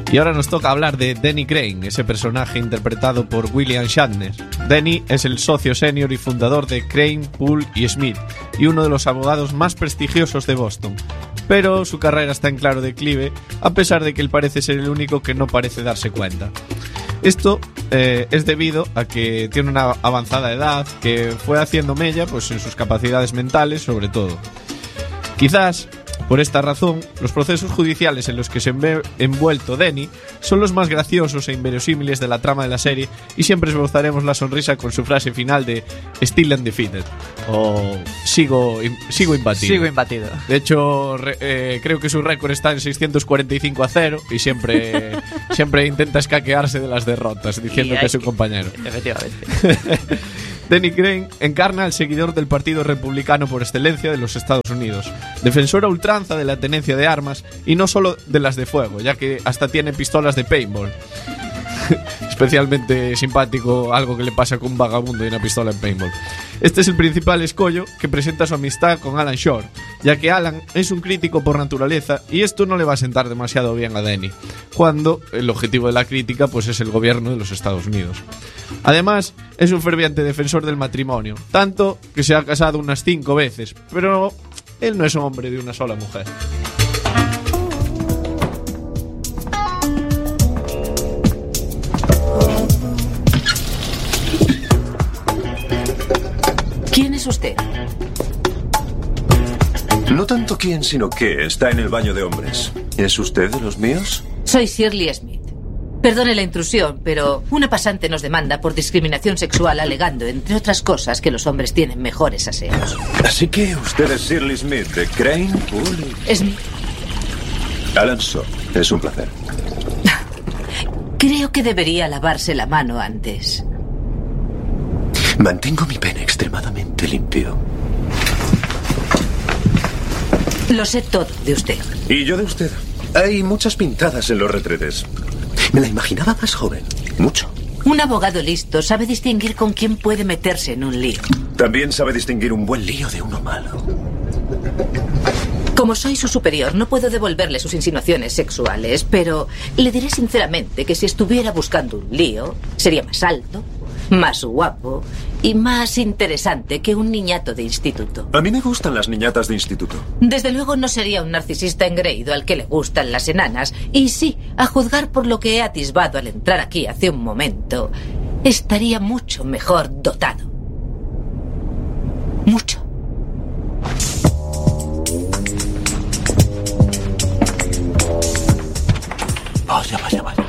Y ahora nos toca hablar de Danny Crane, ese personaje interpretado por William Shatner. Danny es el socio senior y fundador de Crane, Poole y Smith, y uno de los abogados más prestigiosos de Boston. Pero su carrera está en claro declive, a pesar de que él parece ser el único que no parece darse cuenta. Esto es debido a que tiene una avanzada edad que fue haciendo mella pues, en sus capacidades mentales, sobre todo. Quizás, por esta razón, los procesos judiciales en los que se ve envuelto Danny son los más graciosos e inverosímiles de la trama de la serie, y siempre esbozaremos la sonrisa con su frase final de "Still undefeated" o sigo imbatido. Sigo imbatido. De hecho, creo que su récord está en 645-0 y siempre intenta escaquearse de las derrotas diciendo que es su compañero. Efectivamente. Danny Crane encarna al seguidor del Partido Republicano por excelencia de los Estados Unidos, defensor a ultranza de la tenencia de armas y no solo de las de fuego, ya que hasta tiene pistolas de paintball. Especialmente simpático algo que le pasa con un vagabundo y una pistola en paintball. Este es el principal escollo que presenta su amistad con Alan Shore, ya que Alan es un crítico por naturaleza y esto no le va a sentar demasiado bien a Danny, cuando el objetivo de la crítica pues es el gobierno de los Estados Unidos. Además, es un ferviente defensor del matrimonio, tanto que se ha casado unas 5 veces, pero él no es un hombre de una sola mujer. ¿Quién es usted? No tanto quién, sino qué. Está en el baño de hombres. ¿Es usted de los míos? Soy Shirley Smith. Perdone la intrusión, pero una pasante nos demanda por discriminación sexual alegando, entre otras cosas, que los hombres tienen mejores aseos. Así que usted es Shirley Smith, de Crane, Poole Smith. Alan Shore. Es un placer. Creo que debería lavarse la mano antes. Mantengo mi pene extremadamente limpio. Lo sé todo de usted. Y yo de usted. Hay muchas pintadas en los retretes. Me la imaginaba más joven. Mucho. Un abogado listo sabe distinguir con quién puede meterse en un lío. También sabe distinguir un buen lío de uno malo. Como soy su superior, no puedo devolverle sus insinuaciones sexuales, pero le diré sinceramente que si estuviera buscando un lío, sería más alto, más guapo y más interesante que un niñato de instituto. A mí me gustan las niñatas de instituto. Desde luego no sería un narcisista engreído al que le gustan las enanas. Y sí, a juzgar por lo que he atisbado al entrar aquí hace un momento, estaría mucho mejor dotado. Mucho. Vaya.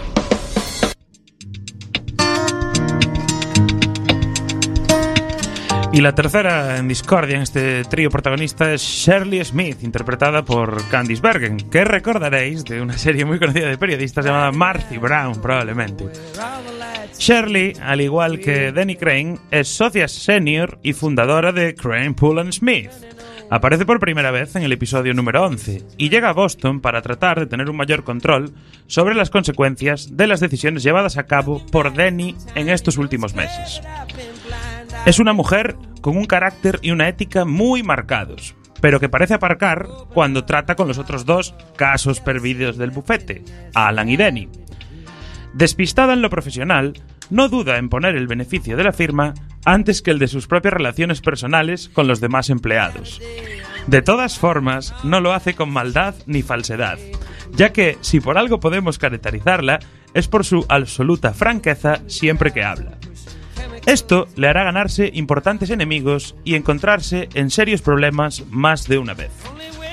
Y la tercera en discordia en este trío protagonista es Shirley Smith, interpretada por Candice Bergen, que recordaréis de una serie muy conocida de periodistas llamada Marcy Brown, probablemente. Shirley, al igual que Danny Crane, es socia senior y fundadora de Crane, Poole & Smith. Aparece por primera vez en el episodio número 11 y llega a Boston para tratar de tener un mayor control sobre las consecuencias de las decisiones llevadas a cabo por Danny en estos últimos meses. Es una mujer con un carácter y una ética muy marcados, pero que parece aparcar cuando trata con los otros dos casos perdidos del bufete, Alan y Danny. Despistada en lo profesional, no duda en poner el beneficio de la firma antes que el de sus propias relaciones personales con los demás empleados. De todas formas, no lo hace con maldad ni falsedad, ya que si por algo podemos caracterizarla es por su absoluta franqueza siempre que habla. Esto le hará ganarse importantes enemigos y encontrarse en serios problemas más de una vez.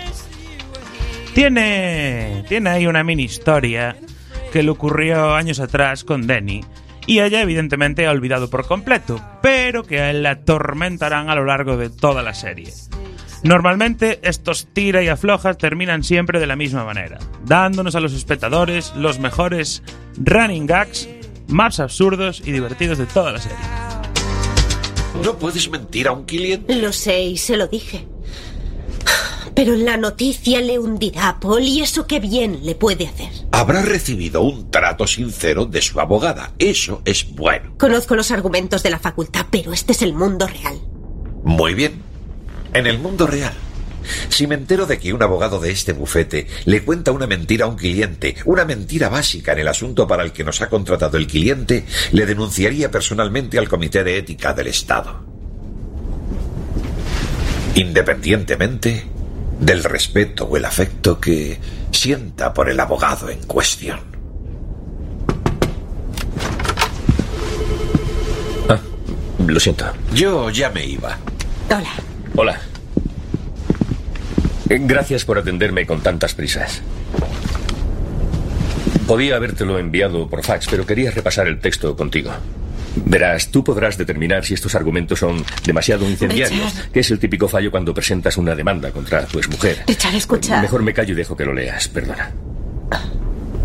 Tiene ahí una mini historia que le ocurrió años atrás con Danny y ella evidentemente ha olvidado por completo, pero que a él le atormentarán a lo largo de toda la serie. Normalmente estos tira y aflojas terminan siempre de la misma manera, dándonos a los espectadores los mejores running gags más absurdos y divertidos de toda la serie. No puedes mentir a un cliente. Lo sé y se lo dije. Pero la noticia le hundirá a Paul y eso qué bien le puede hacer. Habrá recibido un trato sincero de su abogada. Eso es bueno. Conozco los argumentos de la facultad, pero este es el mundo real. Muy bien. En el mundo real, Si me entero de que un abogado de este bufete le cuenta una mentira a un cliente, una mentira básica en el asunto para el que nos ha contratado el cliente, le denunciaría personalmente al Comité de Ética del Estado. Independientemente del respeto o el afecto que sienta por el abogado en cuestión. Lo siento. Yo ya me iba. Hola. Hola. Gracias por atenderme con tantas prisas. Podía habértelo enviado por fax, pero quería repasar el texto contigo. Verás, tú podrás determinar si estos argumentos son demasiado incendiarios, Richard, que es el típico fallo cuando presentas una demanda contra tu exmujer. Richard, escucha. Mejor me callo y dejo que lo leas, perdona.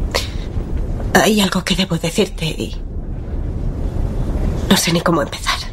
Hay algo que debo decirte y no sé ni cómo empezar.